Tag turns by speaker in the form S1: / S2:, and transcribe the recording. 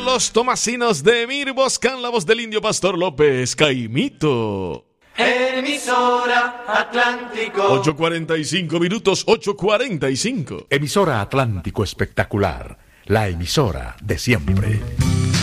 S1: los tomasinos de Emir Boscan, la voz del indio Pastor López, Caimito.
S2: Emisora Atlántico.
S1: 8:45 minutos, 8:45.
S3: Emisora Atlántico Espectacular, la emisora de siempre.